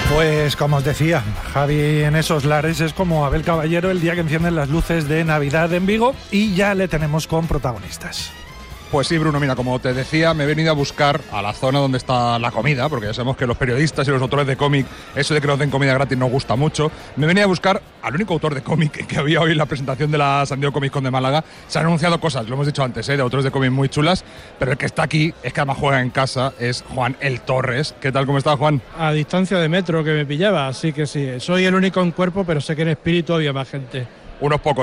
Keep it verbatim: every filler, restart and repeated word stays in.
Pues como os decía, Javi en esos lares es como Abel Caballero el día que encienden las luces de Navidad en Vigo, y ya le tenemos con protagonistas. Pues sí, Bruno, mira, como te decía, me he venido a buscar a la zona donde está la comida, porque ya sabemos que los periodistas y los autores de cómic, eso de que nos den comida gratis nos gusta mucho. Me he venido a buscar al único autor de cómic que había hoy en la presentación de la San Diego Comic Con de Málaga. Se han anunciado cosas, lo hemos dicho antes, ¿eh? de autores de cómic muy chulas, pero el que está aquí, es que además juega en casa, es Juan El Torres. ¿Qué tal, cómo está, Juan? A distancia de metro que me pillaba, así que sí, soy el único en cuerpo, pero sé que en espíritu había más gente. Unos pocos.